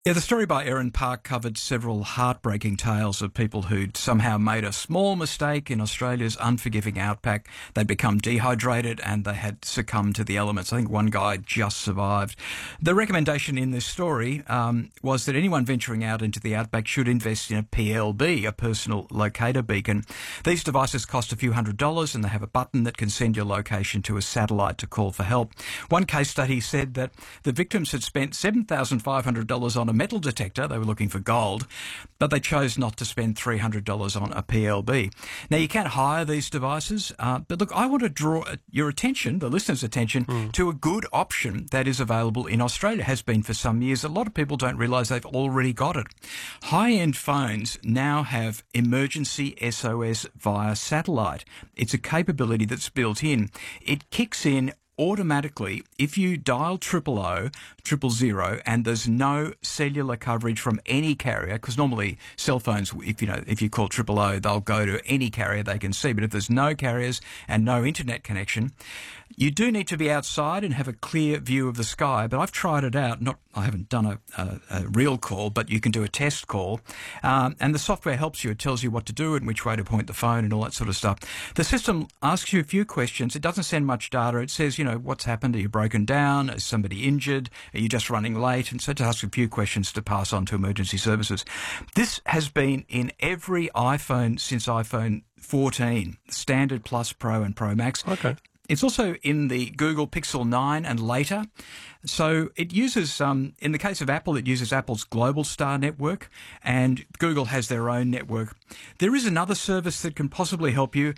Yeah, the story by Erin Park covered several heartbreaking tales of people who'd somehow made a small mistake in Australia's unforgiving outback. They'd become dehydrated and they had succumbed to the elements. I think one guy just survived. The recommendation in this story was that anyone venturing out into the outback should invest in a PLB, a personal locator beacon. These devices cost a few $100s and they have a button that can send your location to a satellite to call for help. One case study said that the victims had spent $7,500 on a metal detector. They were looking for gold, but they chose not to spend $300 on a PLB. Now, you can't hire these devices, but look, I want to draw your attention, the listeners' attention, to a good option that is available in Australia, has been for some years. A lot of people don't realise they've already got it. High-end phones now have emergency SOS via satellite. It's a capability that's built in. It kicks in automatically if you dial 000 and there's no cellular coverage from any carrier, because normally cell phones, if you call 000, they'll go to any carrier they can see. But if there's no carriers and no internet connection, you do need to be outside and have a clear view of the sky. But I've tried it out. I haven't done a real call, but you can do a test call. And the software helps you. It tells you what to do and which way to point the phone and all that sort of stuff. The system asks you a few questions. It doesn't send much data. It says, what's happened? Are you broken down? Is somebody injured? Are you just running late? And so it asks a few questions to pass on to emergency services. This has been in every iPhone since iPhone 14, Standard, Plus, Pro and Pro Max. Okay. It's also in the Google Pixel 9 and later. So it uses, in the case of Apple, it uses Apple's Global Star network, and Google has their own network. There is another service that can possibly help you,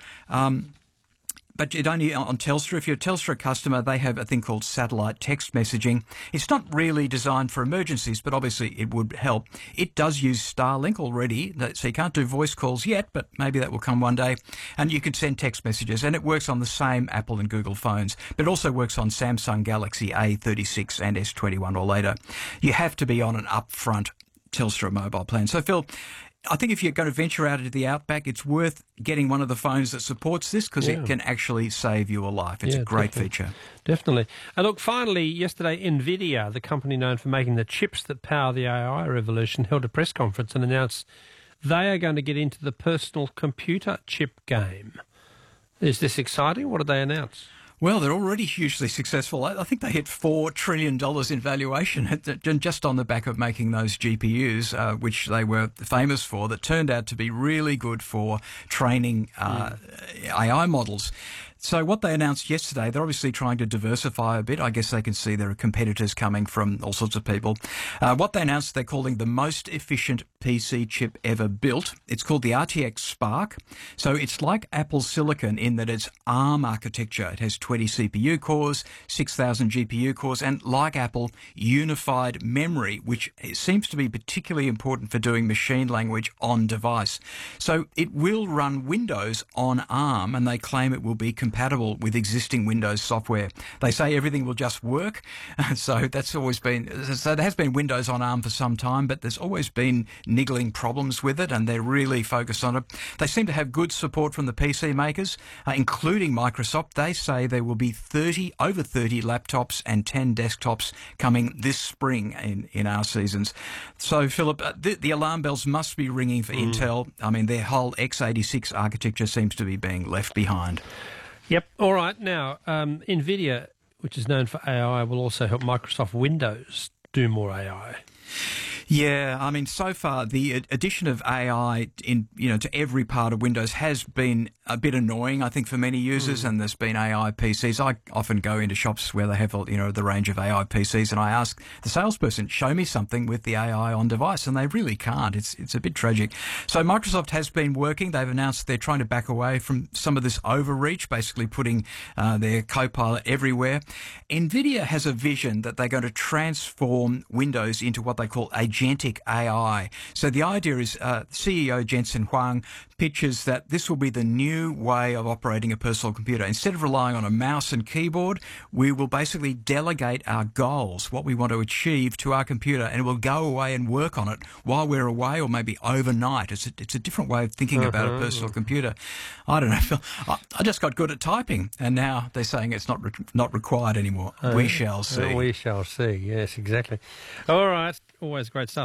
but it's only on Telstra. If you're a Telstra customer, they have a thing called satellite text messaging. It's not really designed for emergencies, but obviously it would help. It does use Starlink already, so you can't do voice calls yet, but maybe that will come one day. And you can send text messages, and it works on the same Apple and Google phones, but it also works on Samsung Galaxy A36 and S21 or later. You have to be on an upfront Telstra mobile plan. So, Phil, I think if you're going to venture out into the outback, it's worth getting one of the phones that supports this, because it can actually save you a life. It's a great feature. Definitely. And look, finally, yesterday, NVIDIA, the company known for making the chips that power the AI revolution, held a press conference and announced they are going to get into the personal computer chip game. Is this exciting? What did they announce? Well, they're already hugely successful. I think they hit $4 trillion in valuation just on the back of making those GPUs, which they were famous for, that turned out to be really good for training AI models. So what they announced yesterday, they're obviously trying to diversify a bit. I guess they can see there are competitors coming from all sorts of people. What they announced, they're calling the most efficient PC chip ever built. It's called the RTX Spark. So it's like Apple Silicon in that it's ARM architecture. It has 20 CPU cores, 6,000 GPU cores, and like Apple, unified memory, which seems to be particularly important for doing machine language on device. So it will run Windows on ARM, and they claim it will be compatible with existing Windows software. They say everything will just work. So that's always been, so there has been Windows on ARM for some time, but there's always been niggling problems with it, and they're really focused on it. They seem to have good support from the PC makers, including Microsoft. They say there will be over 30 laptops and 10 desktops coming this spring in our seasons. So, Philip, the alarm bells must be ringing for Intel. I mean, their whole x86 architecture seems to be being left behind. Yep. All right. Now, NVIDIA, which is known for AI, will also help Microsoft Windows do more AI. Yeah, I mean, so far the addition of AI to every part of Windows has been a bit annoying, I think, for many users. And there's been AI PCs. I often go into shops where they have the range of AI PCs, and I ask the salesperson, "Show me something with the AI on device," and they really can't. It's a bit tragic. So Microsoft has been working. They've announced they're trying to back away from some of this overreach, basically putting their Copilot everywhere. NVIDIA has a vision that they're going to transform Windows into what they call agentic AI. So the idea is CEO Jensen Huang pitches that this will be the new way of operating a personal computer. Instead of relying on a mouse and keyboard, we will basically delegate our goals, what we want to achieve, to our computer, and it will go away and work on it while we're away or maybe overnight. It's a different way of thinking about a personal computer. I don't know, Phil. I just got good at typing, and now they're saying it's not required anymore. We shall see. We shall see. Yes, exactly. All right. Always great stuff.